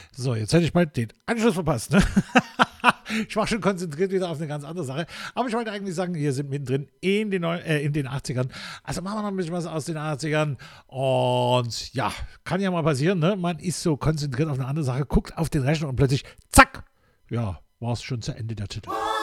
So, jetzt hätte ich mal den Anschluss verpasst, ne? Ich war schon konzentriert wieder auf eine ganz andere Sache. Aber ich wollte eigentlich sagen, wir sind mittendrin in den 80ern. Also machen wir noch ein bisschen was aus den 80ern. Und ja, kann ja mal passieren, ne? Man ist so konzentriert auf eine andere Sache, guckt auf den Rechner und plötzlich, zack, ja, war es schon zu Ende der Titel.